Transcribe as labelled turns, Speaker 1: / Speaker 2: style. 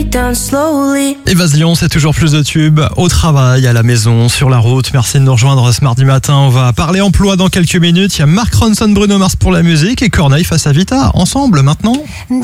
Speaker 1: break down slowly.
Speaker 2: Et Vaselyon, c'est toujours plus de tubes au travail, à la maison, sur la route. Merci de nous rejoindre ce mardi matin. On va parler emploi dans quelques minutes. Il y a Mark Ronson, Bruno Mars pour la musique et Corneille face à Vita. Ensemble maintenant.